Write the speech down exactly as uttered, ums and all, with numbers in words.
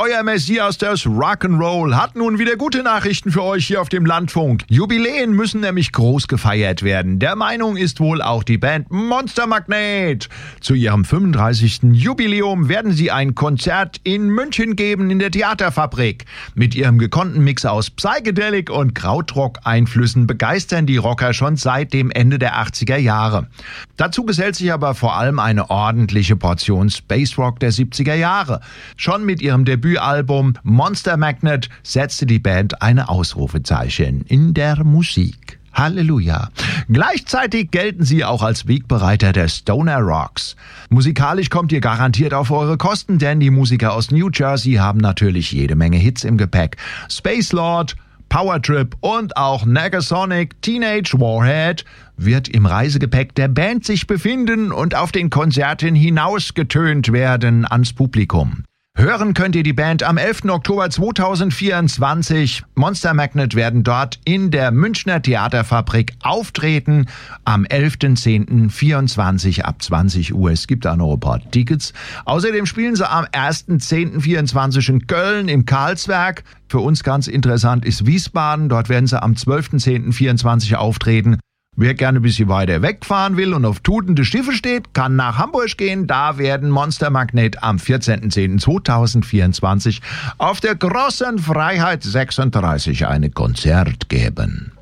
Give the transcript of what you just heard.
euer Messias des Rock'n'Roll hat nun wieder gute Nachrichten für euch hier auf dem Landfunk. Jubiläen müssen nämlich groß gefeiert werden. Der Meinung ist wohl auch die Band Monster Magnet. Zu ihrem fünfunddreißigsten Jubiläum werden sie ein Konzert in München geben in der Theaterfabrik. Mit ihrem gekonnten Mix aus Psychedelic und Krautrock-Einflüssen begeistern die Rocker schon seit dem Ende der achtziger Jahre. Dazu gesellt sich aber vor allem eine ordentliche Portion Space Rock der siebziger Jahre. Schon mit ihrem Debütalbum Monster Magnet setzte die Band eine Ausrufezeichen in der Musik. Halleluja. Gleichzeitig gelten sie auch als Wegbereiter der Stoner Rocks. Musikalisch kommt ihr garantiert auf eure Kosten, denn die Musiker aus New Jersey haben natürlich jede Menge Hits im Gepäck. Space Lord, Power Trip und auch Negasonic Teenage Warhead wird im Reisegepäck der Band sich befinden und auf den Konzerten hinausgetönt werden ans Publikum. Hören könnt ihr die Band am elften Oktober zweitausendvierundzwanzig. Monster Magnet werden dort in der Münchner Theaterfabrik auftreten. Am elften zehnten vierundzwanzig ab zwanzig Uhr. Es gibt da noch ein paar Tickets. Außerdem spielen sie am ersten zehnten vierundzwanzig in Köln im Karlswerk. Für uns ganz interessant ist Wiesbaden. Dort werden sie am zwölften zehnten vierundzwanzig auftreten. Wer gerne ein bisschen weiter wegfahren will und auf tutende Schiffe steht, kann nach Hamburg gehen. Da werden Monster Magnet am vierzehnten zehnten zweitausendvierundzwanzig auf der Großen Freiheit sechsunddreißig ein Konzert geben.